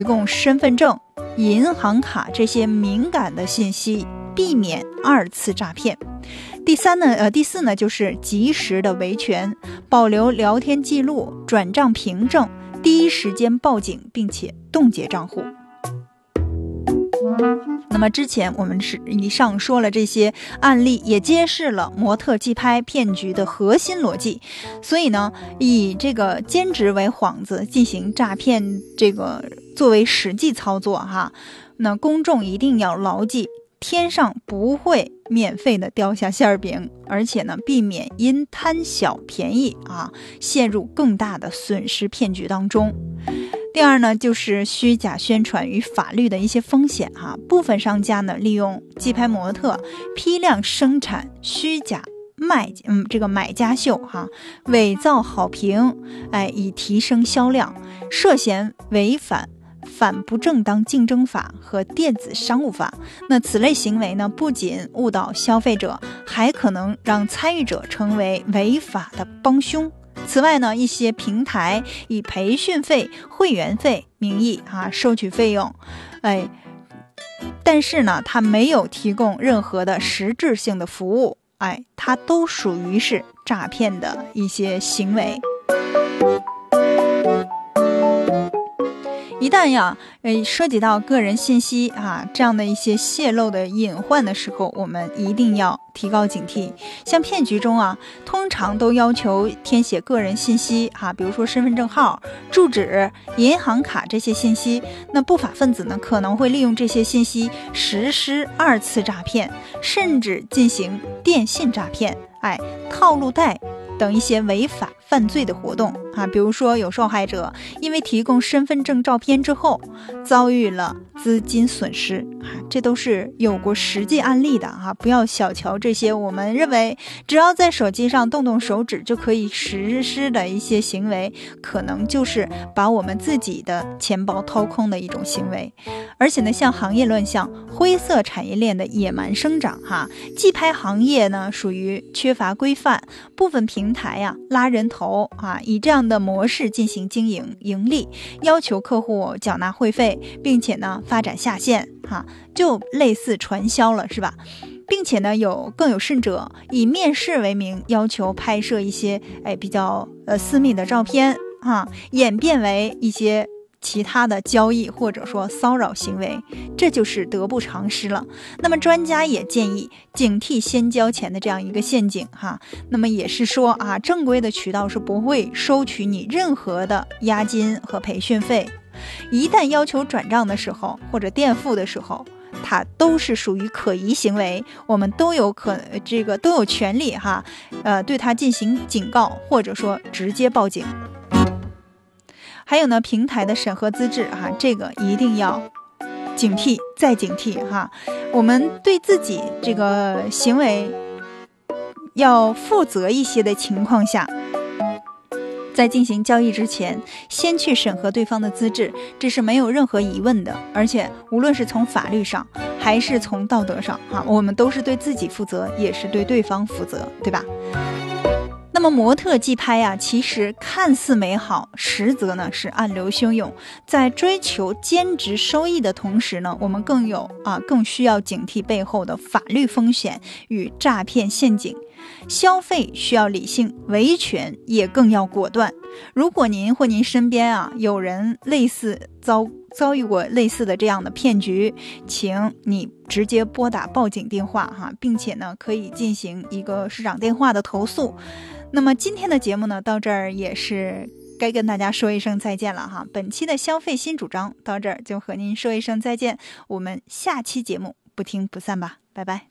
提供身份证、银行卡这些敏感的信息，避免二次诈骗。第四呢，就是及时的维权，保留聊天记录、转账凭证，第一时间报警，并且冻结账户。那么之前我们以上说了这些案例，也揭示了模特寄拍骗局的核心逻辑。所以呢，以这个兼职为幌子进行诈骗，这个作为实际操作哈，那公众一定要牢记，天上不会免费的掉下馅饼，而且呢，避免因贪小便宜陷入更大的损失骗局当中。第二呢，就是虚假宣传与法律的一些风险部分商家呢，利用寄拍模特批量生产虚假买家秀伪造好评，以提升销量，涉嫌违反反不正当竞争法和电子商务法。那此类行为呢，不仅误导消费者，还可能让参与者成为违法的帮凶。此外呢，一些平台以培训费、会员费名义收取费用，但是呢，它没有提供任何的实质性的服务，它都属于是诈骗的一些行为。一旦涉及到个人信息这样的一些泄露的隐患的时候，我们一定要提高警惕。像骗局中通常都要求填写个人信息比如说身份证号、住址、银行卡这些信息。那不法分子呢，可能会利用这些信息实施二次诈骗，甚至进行电信诈骗、套路贷等一些违法犯罪的活动比如说有受害者因为提供身份证照片之后遭遇了资金损失这都是有过实际案例的不要小瞧这些我们认为只要在手机上动动手指就可以实施的一些行为，可能就是把我们自己的钱包掏空的一种行为。而且呢，像行业乱象、灰色产业链的野蛮生长寄拍行业呢属于缺乏规范，部分平台拉人头以这样的模式进行经营盈利，要求客户缴纳会费，并且呢发展下线就类似传销了，是吧？并且呢更有甚者，以面试为名要求拍摄一些比较私密的照片演变为一些其他的交易或者说骚扰行为，这就是得不偿失了。那么专家也建议警惕先交钱的这样一个陷阱那么也是说正规的渠道是不会收取你任何的押金和培训费，一旦要求转账的时候或者垫付的时候，它都是属于可疑行为，我们都有权利对它进行警告或者说直接报警。还有呢，平台的审核资质这个一定要警惕再警惕我们对自己这个行为要负责一些的情况下，在进行交易之前先去审核对方的资质，这是没有任何疑问的。而且无论是从法律上还是从道德上我们都是对自己负责，也是对对方负责，对吧？那么模特寄拍其实看似美好，实则呢是暗流汹涌。在追求兼职收益的同时呢，我们更需要警惕背后的法律风险与诈骗陷阱。消费需要理性，维权也更要果断。如果您或您身边有人遭遇过类似的这样的骗局，请你直接拨打报警电话并且呢可以进行一个市长电话的投诉。那么今天的节目呢到这儿也是该跟大家说一声再见了本期的消费新主张到这儿就和您说一声再见，我们下期节目不听不散吧，拜拜。